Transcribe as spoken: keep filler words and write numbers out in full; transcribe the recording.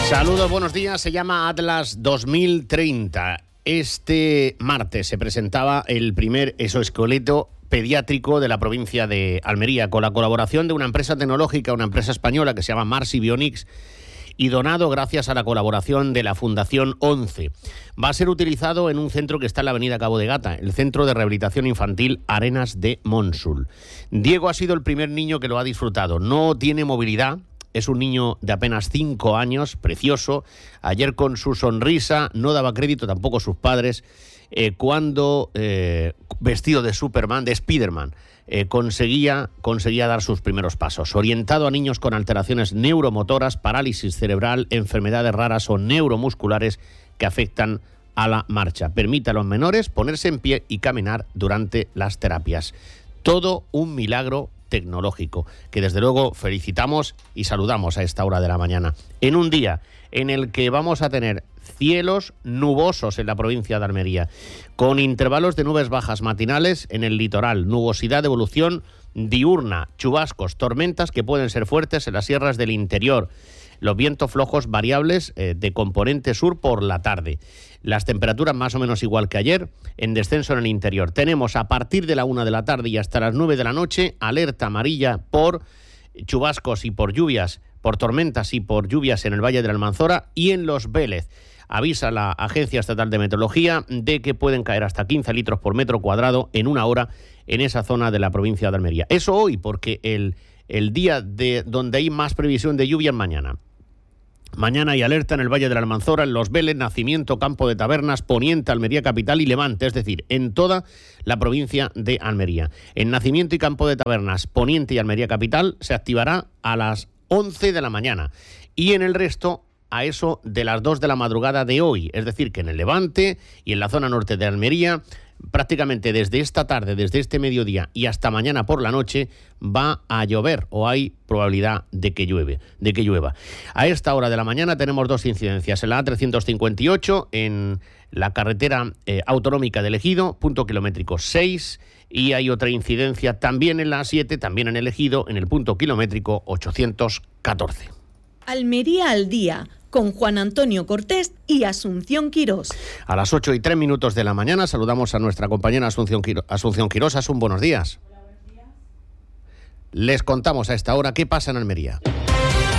Saludos, buenos días. Se llama Atlas dos mil treinta. Este martes se presentaba el primer exoesqueleto pediátrico de la provincia de Almería, con la colaboración de una empresa tecnológica, una empresa española que se llama Marsi Bionics, y donado gracias a la colaboración de la Fundación once. Va a ser utilizado en un centro que está en la avenida Cabo de Gata, el Centro de Rehabilitación Infantil Arenas de Monsul. Diego ha sido el primer niño que lo ha disfrutado. No tiene movilidad. Es un niño de apenas cinco años, precioso. Ayer con su sonrisa no daba crédito tampoco sus padres eh, cuando, eh, vestido de Superman, de Spiderman, eh, conseguía, conseguía dar sus primeros pasos. Orientado a niños con alteraciones neuromotoras, parálisis cerebral, enfermedades raras o neuromusculares que afectan a la marcha. Permite a los menores ponerse en pie y caminar durante las terapias. Todo un milagro tecnológico, que desde luego felicitamos y saludamos a esta hora de la mañana. En un día en el que vamos a tener cielos nubosos en la provincia de Almería, con intervalos de nubes bajas matinales en el litoral, nubosidad de evolución diurna, chubascos, tormentas que pueden ser fuertes en las sierras del interior, los vientos flojos variables eh, de componente sur por la tarde. Las temperaturas más o menos igual que ayer, en descenso en el interior. Tenemos a partir de la una de la tarde y hasta las nueve de la noche alerta amarilla por chubascos y por lluvias, por tormentas y por lluvias en el Valle de la Almanzora y en Los Vélez. Avisa la Agencia Estatal de Meteorología de que pueden caer hasta quince litros por metro cuadrado en una hora en esa zona de la provincia de Almería. Eso hoy, porque el, el día de donde hay más previsión de lluvia es mañana. Mañana hay alerta en el Valle de la Almanzora, en Los Vélez, Nacimiento, Campo de Tabernas, Poniente, Almería Capital y Levante, es decir, en toda la provincia de Almería. En Nacimiento y Campo de Tabernas, Poniente y Almería Capital se activará a las once de la mañana y en el resto a eso de las dos de la madrugada de hoy, es decir, que en el Levante y en la zona norte de Almería, prácticamente desde esta tarde, desde este mediodía y hasta mañana por la noche va a llover o hay probabilidad de que llueve, de que llueva. A esta hora de la mañana tenemos dos incidencias. En la A trescientos cincuenta y ocho, en la carretera eh, autonómica del Ejido, punto kilométrico seis, y hay otra incidencia también en la A siete, también en el Ejido, en el punto kilométrico ochocientos catorce. Almería al día, con Juan Antonio Cortés y Asunción Quirós. A las ocho y tres minutos de la mañana saludamos a nuestra compañera Asunción Quirós. Asunción Quirós, Asun, buenos días. Hola, buenos días. Les contamos a esta hora qué pasa en Almería.